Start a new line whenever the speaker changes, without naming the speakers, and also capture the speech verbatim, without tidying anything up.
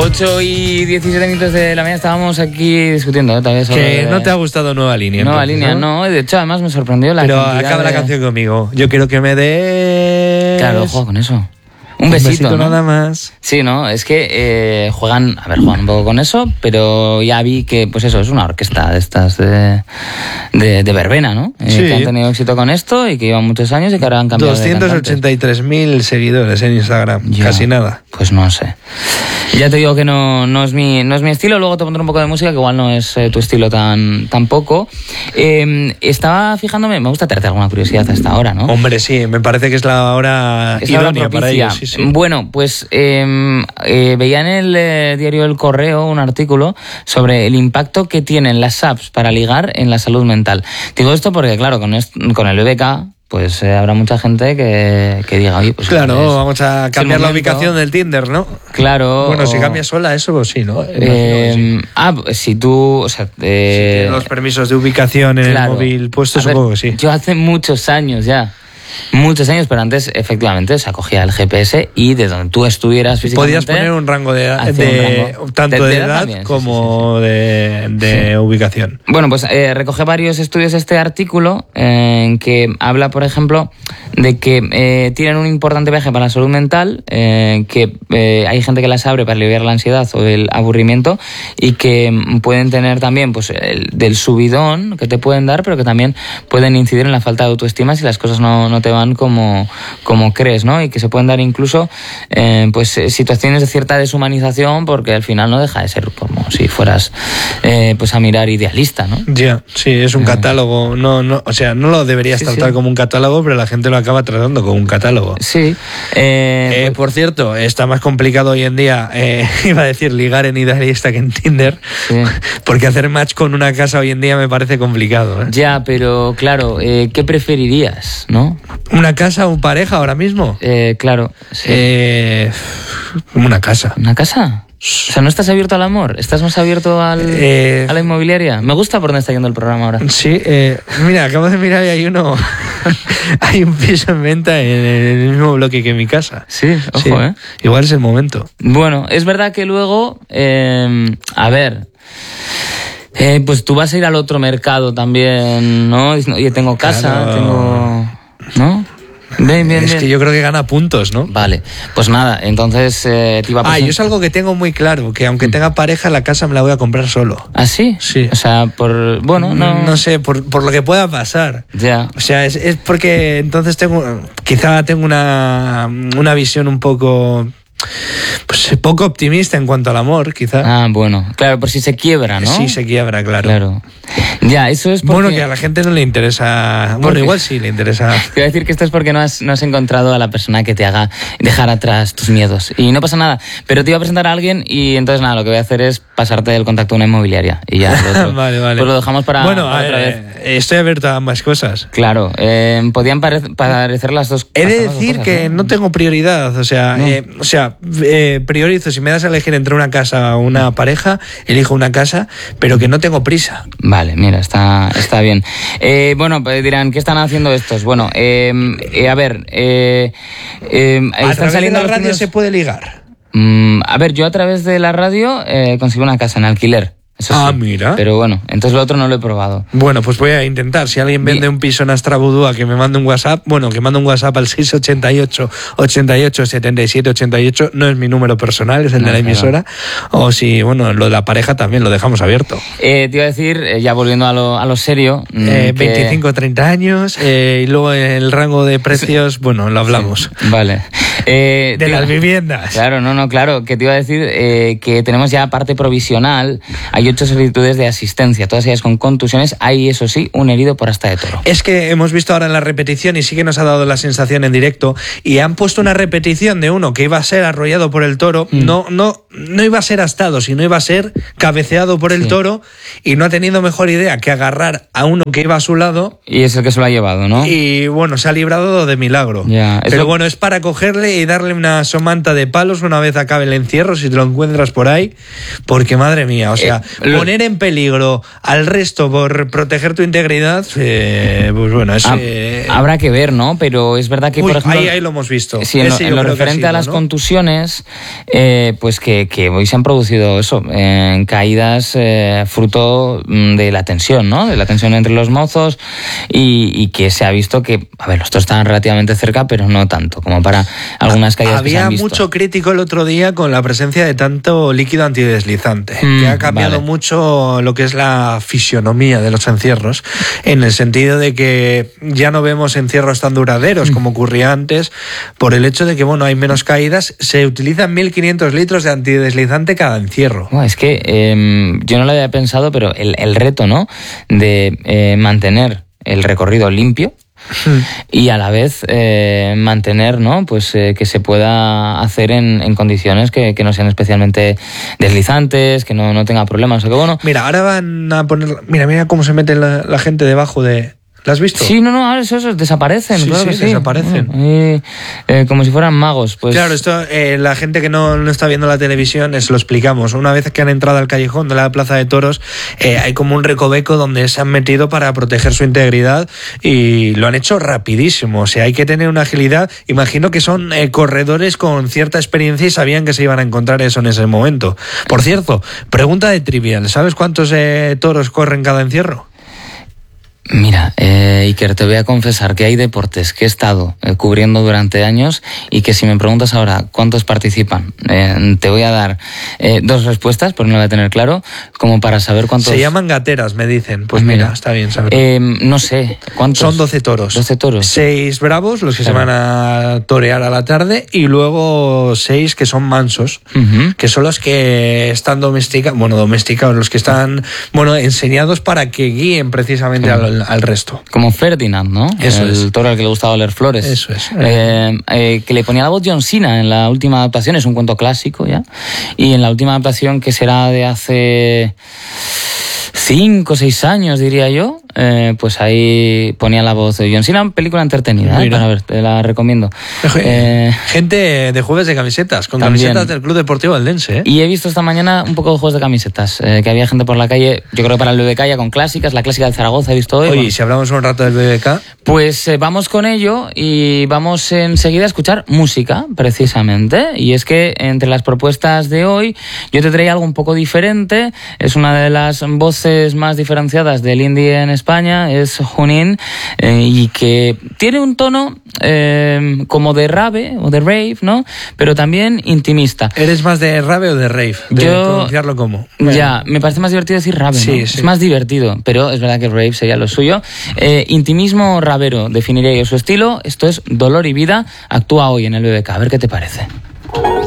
ocho y diecisiete minutos de la mañana estábamos aquí discutiendo, ¿eh? Todavía sobre
Que no te ha gustado Nueva Línea.
Nueva
entonces,
Línea, ¿no?
¿no?
De hecho, además me sorprendió la
Pero
cantidad
acaba
de...
la canción conmigo. Yo quiero que me des...
Claro, juego con eso. Un,
Un
besito,
besito,
¿no?
nada más.
Sí, ¿no? Es que eh, juegan, a ver, juegan un poco con eso, pero ya vi que, pues eso, es una orquesta de estas de, de, de verbena, ¿no? Eh,
Sí.
Que han tenido éxito con esto y que llevan muchos años y que ahora han cambiado
doscientos
de
ochenta y tres mil seguidores en Instagram.
Ya.
Casi nada.
Pues no sé. Ya te digo que no, no, es mi, no es mi estilo, luego te pondré un poco de música que igual no es eh, tu estilo tan tampoco. Eh, estaba fijándome, me gusta traerte alguna curiosidad hasta ahora, ¿no?
Hombre, sí, me parece que es la hora
Es la hora
idónea para
propicia.
ellos. Sí, sí.
Bueno, pues eh, eh, veía en el eh, diario El Correo un artículo sobre el impacto que tienen las apps para ligar en la salud mental. Digo esto porque, claro, con, est- con el B B K, pues eh, habrá mucha gente que, que diga, oye, pues...
Claro,
es-
vamos a
es el
cambiar la
momento.
ubicación del Tinder, ¿no?
Claro.
Bueno, si
o-
cambia sola eso, pues sí, ¿no?
Eh,
Imagino que sí.
Ah, pues si tú... O sea, eh,
Si tiene los permisos de ubicación en
claro.
el móvil puestos,
A ver,
supongo que sí.
Yo hace muchos años ya. Muchos años, pero antes efectivamente se acogía el G P S y de donde tú estuvieras físicamente...
Podías poner un rango de,
hacía un
de
rango.
tanto
De-
de,
de edad
edad
también, sí,
como de, de
Sí.
ubicación.
Bueno, pues eh, recoge varios estudios este artículo eh, en que habla, por ejemplo, de que eh, tienen un importante viaje para la salud mental, eh, que eh, hay gente que las abre para aliviar la ansiedad o el aburrimiento y que mm, pueden tener también pues el, del subidón que te pueden dar, pero que también pueden incidir en la falta de autoestima si las cosas no, no te van como, como crees, ¿no? Y que se pueden dar incluso eh, pues eh, situaciones de cierta deshumanización porque al final no deja de ser como si fueras eh, pues a mirar idealista, ¿no?
Ya, sí, es un
Eh.
catálogo. No, no, o sea, no lo deberías
Sí,
tratar
sí.
como un catálogo, pero la gente lo acaba tratando como un catálogo.
Sí. Eh,
Eh, por cierto, está más complicado hoy en día, eh, iba a decir ligar en Idealista que en Tinder,
Sí.
porque hacer match con una casa hoy en día me parece complicado. ¿eh?
Ya, pero claro, eh, ¿qué preferirías, no?
¿Una casa o pareja ahora mismo?
Eh, claro, sí.
Eh, una casa.
¿Una casa? O sea, ¿no estás abierto al amor? ¿Estás más abierto al,
Eh,
a la inmobiliaria? Me gusta por dónde está yendo el programa ahora.
Sí, eh, mira, acabo de mirar y hay uno, hay un piso en venta en el mismo bloque que mi casa.
Sí, ojo,
Sí,
¿eh?
igual es el momento.
Bueno, es verdad que luego, eh, a ver, eh, pues tú vas a ir al otro mercado también, ¿no? Diciendo, oye, tengo casa,
Claro.
tengo... ¿No? Bien, bien,
es
bien.
que yo creo que gana puntos, ¿no?
Vale, pues nada, entonces eh, te iba a
Ah,
presentar-
yo es algo que tengo muy claro, que aunque tenga pareja, la casa me la voy a comprar solo.
¿Ah, sí?
Sí.
O sea, por... Bueno, no...
No sé, por, por lo que pueda pasar.
Ya.
O sea, es, es porque entonces tengo, quizá tengo una, una visión un poco, pues poco optimista en cuanto al amor, quizá.
Ah, bueno. Claro, por si se quiebra, ¿no?
Sí, se quiebra, claro.
Claro. Ya, eso es porque...
Bueno, que a la gente no le interesa. Bueno,
Porque-
igual sí le interesa.
Te iba a decir que esto es porque no has, no has encontrado a la persona que te haga dejar atrás tus miedos. Y no pasa nada. Pero te iba a presentar a alguien y entonces nada, lo que voy a hacer es pasarte el contacto a una inmobiliaria. Y ya. Lo otro,
Vale, vale.
Pues lo dejamos para,
Bueno,
para otra
eh,
vez.
estoy abierto a ambas cosas.
Claro, eh, podían pare- parecer las dos
He de
las dos
decir
cosas,
que no tengo prioridad, o sea,
No.
eh, o sea, eh, priorizo, si me das a elegir entre una casa o una pareja, elijo una casa, pero que no tengo prisa.
Vale, mira, está, está bien. Eh, bueno, pues dirán, ¿qué están haciendo estos? Bueno, eh, eh, a ver, eh, eh,
A
están
través de
saliendo
la
los
radio
primeros-
se puede ligar.
Mm, a ver, yo a través de la radio eh, conseguí una casa en alquiler. Eso
Ah,
sí.
mira.
Pero bueno, entonces lo otro no lo he probado.
Bueno, pues voy a intentar. Si alguien vende
Bien.
un piso en Astrabudúa, que me mande un WhatsApp, bueno, que mande un WhatsApp al seis ocho ocho, ochenta y ocho, setenta y siete, ochenta y ocho, no es mi número personal, es el
No,
de la
claro.
emisora. O si, bueno, lo de la pareja también lo dejamos abierto.
Eh, te iba a decir, eh, ya volviendo a lo, a lo serio... mm,
Eh,
que-
veinticinco, treinta años, eh, y luego el rango de precios, bueno, lo hablamos.
Vale. Eh,
De
te iba-
las viviendas.
Claro, no, no, claro. Que te iba a decir eh, que tenemos ya parte provisional. Hay ocho solicitudes de asistencia, todas ellas con contusiones. Hay, eso sí, un herido por asta de toro.
Es que hemos visto ahora en la repetición y sí que nos ha dado la sensación en directo y han puesto una repetición de uno que iba a ser arrollado por el toro,
Mm.
no, no, no iba a ser astado, sino iba a ser cabeceado por el
Sí.
toro y no ha tenido mejor idea que agarrar a uno que iba a su lado
Y es el que se lo ha llevado, ¿no?
y bueno, se ha librado de milagro.
Ya, es
Pero
lo-
bueno, es para cogerle cogerle y darle una somanta de palos una vez acabe el encierro, si te lo encuentras por ahí, porque madre mía, o sea, eh, lo... poner en peligro al resto por proteger tu integridad, eh, pues bueno, es, eh...
habrá que ver, ¿no? Pero es verdad que,
Uy,
por ejemplo...
Ahí, ahí lo hemos visto.
Sí, en lo, en lo referente sido, a las ¿no? contusiones, eh, pues que, que hoy se han producido eso, eh, caídas eh, fruto de la tensión, ¿no? De la tensión entre los mozos y, y que se ha visto que, a ver, los dos estaban relativamente cerca, pero no tanto, como para algunas caídas
Había
que se han visto.
Mucho crítico el otro día con la presencia de tanto líquido antideslizante, mm, que ha cambiado vale. mucho lo que es la fisionomía de los encierros, en el sentido de que ya no vemos encierros tan duraderos mm. como ocurría antes, por el hecho de que, bueno, hay menos caídas, se utilizan mil quinientos litros de antideslizante cada encierro.
No, es que eh, yo no lo había pensado, pero el, el reto, ¿no?, de eh, mantener el recorrido limpio y a la vez eh, mantener, ¿no?, pues eh, que se pueda hacer en, en condiciones que, que no sean especialmente deslizantes, que no, no tenga problemas. O sea que bueno.
Mira, ahora van a poner. Mira, mira cómo se mete la, la gente debajo de. ¿La has visto?
Sí, no, no, ahora esos, esos desaparecen.
Sí,
claro
sí,
que sí,
desaparecen.
Eh, eh, como si fueran magos. Pues...
Claro, esto eh, la gente que no, no está viendo la televisión, es lo explicamos. Una vez que han entrado al callejón de la Plaza de Toros, eh, hay como un recoveco donde se han metido para proteger su integridad y lo han hecho rapidísimo. O sea, hay que tener una agilidad. Imagino que son eh, corredores con cierta experiencia y sabían que se iban a encontrar eso en ese momento. Por cierto, pregunta de trivial. ¿Sabes cuántos eh, toros corren cada encierro?
Mira, eh, Iker, te voy a confesar que hay deportes que he estado eh, cubriendo durante años y que si me preguntas ahora cuántos participan, eh, te voy a dar eh, dos respuestas, porque no lo voy a tener claro, como para saber cuántos...
Se llaman gateras, me dicen. Pues mira, mira está bien saberlo.
Eh, no sé, ¿cuántos?
Son doce toros.
doce toros.
Seis bravos, los que claro. se van a torear a la tarde, y luego seis que son mansos, uh-huh. que son los que están domesticados, bueno, domesticados, los que están, bueno, enseñados para que guíen precisamente claro. al al resto.
Como Ferdinand, ¿no?
Eso
el
es.
toro al que le gustaba oler flores.
Eso es.
Eh, eh, que le ponía la voz John Cena en la última adaptación, es un cuento clásico ya. Y en la última adaptación, que será de hace cinco o seis años, diría yo, eh, pues ahí ponía la voz de John Cena, película entretenida, ¿eh? Para ver, te la recomiendo.
Eh, Gente de jueves de camisetas, con también. Camisetas del Club Deportivo Eldense, ¿eh?
Y he visto esta mañana un poco de juegos de camisetas, eh, que había gente por la calle, yo creo que para el B B K ya con clásicas, la clásica de Zaragoza he visto hoy.
Oye,
bueno.
si hablamos un rato del B B K...
Pues eh, vamos con ello y vamos enseguida a escuchar música, precisamente. Y es que entre las propuestas de hoy yo te traía algo un poco diferente, es una de las voces más diferenciadas del indie en España, es Junín, eh, y que tiene un tono eh, como de rave o de rave, ¿no? Pero también intimista.
¿Eres más de rave o de rave? De
Yo,
pronunciarlo como.
Bueno. Ya, me parece más divertido decir rave,
sí,
¿no?
sí.
Es más divertido, pero es verdad que rave sería lo suyo. Eh, intimismo ravero, definiría yo su estilo. Esto es Dolor y Vida, actúa hoy en el B B K. A ver qué te parece.